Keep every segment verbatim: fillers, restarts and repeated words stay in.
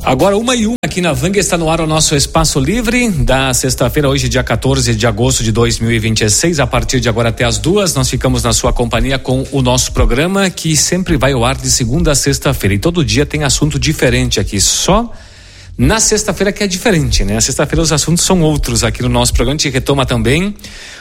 Agora uma e um aqui na Vang, está no ar o nosso Espaço Livre da sexta-feira, hoje dia quatorze de agosto de dois mil e vinte e seis. A partir de agora até as duas, nós ficamos na sua companhia com o nosso programa, que sempre vai ao ar de segunda a sexta-feira, e todo dia tem assunto diferente aqui, só na sexta-feira que é diferente, né? Na sexta-feira os assuntos são outros aqui no nosso programa. A gente retoma também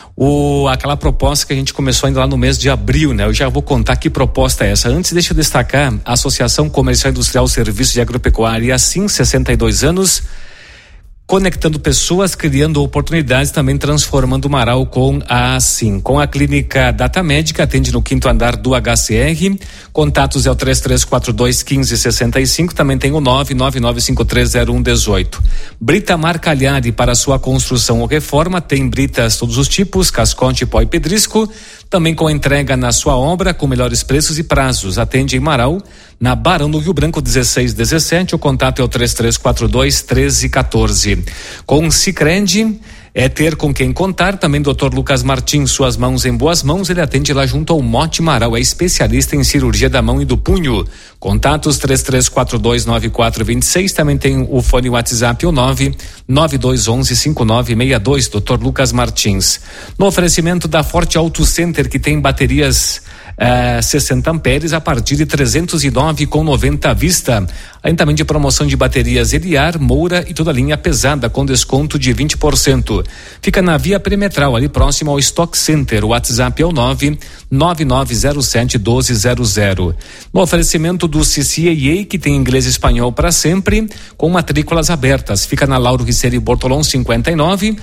O, aquela proposta que a gente começou ainda lá no mês de abril, né? Eu já vou contar que proposta é essa. Antes, deixa eu destacar a Associação Comercial Industrial Serviços de Agropecuária, assim, sessenta e dois anos, conectando pessoas, criando oportunidades, também transformando o Marau com a Assim. Com a clínica Data Médica, atende no quinto andar do H C R. Contatos é o três três quatro dois, um cinco seis cinco, também tem o nove nove nove cinco três zero um um oito. Britamar Cagliari, para sua construção ou reforma, tem britas todos os tipos, cascote, pó e pedrisco, também com entrega na sua obra, com melhores preços e prazos. Atende em Marau, na Barão do Rio Branco dezesseis dezessete, o contato é o três três quatro dois, um três um quatro. Com o Sicredi, é ter com quem contar. Também doutor Lucas Martins, suas mãos em boas mãos, ele atende lá junto ao Mote Marau, é especialista em cirurgia da mão e do punho. Contatos três três quatro dois, nove quatro dois seis, também tem o fone WhatsApp, o nove nove dois um um, cinco nove seis dois, doutor Lucas Martins. No oferecimento da Forte Auto Center, que tem baterias Uh, sessenta amperes a partir de trezentos e nove com noventa à vista. Além também de promoção de baterias Eliar, Moura e toda a linha pesada com desconto de vinte por cento. Fica na Via Perimetral, ali próximo ao Stock Center. O WhatsApp é o nove nove nove zero sete um dois zero zero. No oferecimento do C C A A, que tem inglês e espanhol para sempre, com matrículas abertas. Fica na Lauro Riceri Bortolão cinquenta e nove.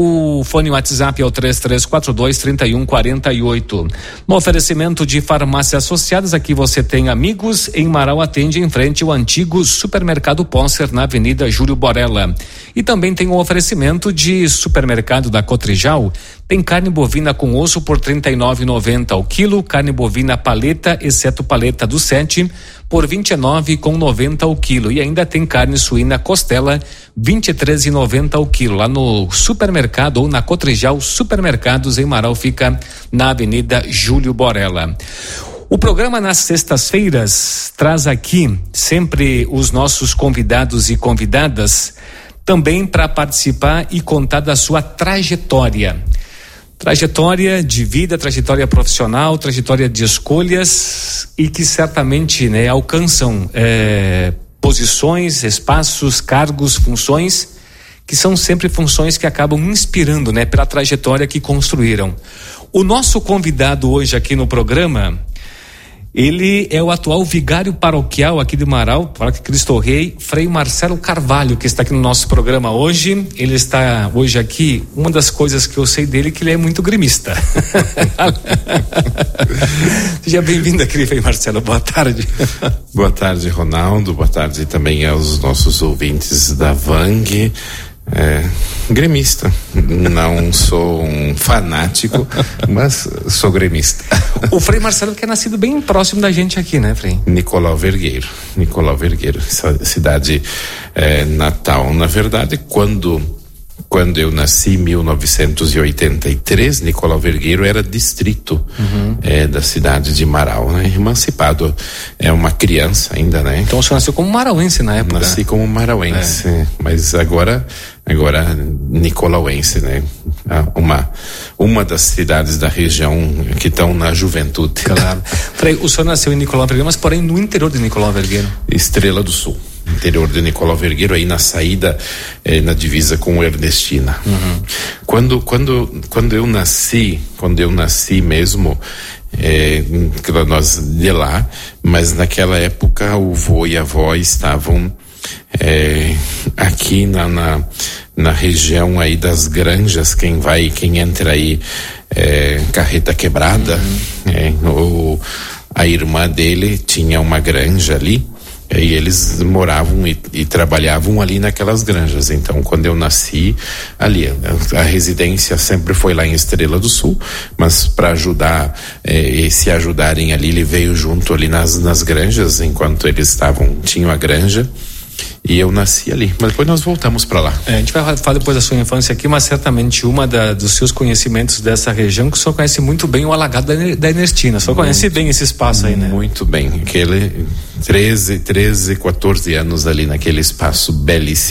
O fone WhatsApp é o três três quatro dois, três um quatro oito. No oferecimento de Farmácias Associadas, aqui você tem Amigos. Em Marau, atende em frente ao antigo Supermercado Pósser, na Avenida Júlio Borella. E também tem o oferecimento de Supermercado da Cotrijal. Tem carne bovina com osso por trinta e nove reais e noventa centavos ao quilo, carne bovina paleta, exceto paleta do sete, por vinte e nove reais e noventa centavos ao quilo. E ainda tem carne suína costela, vinte e três reais e noventa centavos ao quilo. Lá no supermercado ou na Cotrijal Supermercados, em Marau, fica na Avenida Júlio Borella. O programa nas sextas-feiras traz aqui sempre os nossos convidados e convidadas também para participar e contar da sua trajetória. Trajetória de vida, trajetória profissional, trajetória de escolhas, e que certamente, né, alcançam é, posições, espaços, cargos, funções que são sempre funções que acabam inspirando, né, pela trajetória que construíram. O nosso convidado hoje aqui no programa, ele é o atual vigário paroquial aqui de Marau, Paróquia Cristo Rei, Frei Marcelo Carvalho, que está aqui no nosso programa hoje. Ele está hoje aqui. Uma das coisas que eu sei dele é que ele é muito gremista. Seja bem-vindo aqui, Frei Marcelo. Boa tarde. Boa tarde, Ronaldo. Boa tarde também aos nossos ouvintes da Vang. É, gremista, não sou um fanático, mas sou gremista. O Frei Marcelo, que é nascido bem próximo da gente aqui, né, Frei? Nicolau Vergueiro, Nicolau Vergueiro, cidade é, natal. Na verdade, quando quando eu nasci em mil novecentos e oitenta e três, Nicolau Vergueiro era distrito uhum. é, da cidade de Marau, né? Emancipado, é uma criança ainda, né? Então o senhor nasceu como marauense na época? Nasci como marauense, é. Mas agora agora nicolauense, né? Uma uma das cidades da região que estão na juventude. Claro. Frei, o senhor nasceu em Nicolau Vergueiro, mas porém no interior de Nicolau Vergueiro? Estrela do Sul. Interior de Nicolau Vergueiro, aí na saída, eh, na divisa com Ernestina. Uhum. Quando, quando, quando eu nasci, quando eu nasci mesmo, eh, nós de lá, mas naquela época o vô e a avó estavam eh, aqui na, na, na região aí das Granjas. Quem vai, quem entra aí, eh, Carreta Quebrada, uhum. eh, o, a irmã dele tinha uma granja ali. E eles moravam e, e trabalhavam ali naquelas granjas. Então, quando eu nasci ali, a, a residência sempre foi lá em Estrela do Sul, mas para ajudar, eh, e se ajudarem ali, ele veio junto ali nas, nas granjas, enquanto eles estavam, tinham a granja. E eu nasci ali, mas depois nós voltamos para lá. É, a gente vai falar depois da sua infância aqui, mas certamente uma da, dos seus conhecimentos dessa região, que o senhor conhece muito bem o Alagado da Ernestina. O senhor muito, conhece bem esse espaço aí, né? Muito bem. Aquele treze, treze, quatorze anos ali naquele espaço belíssimo.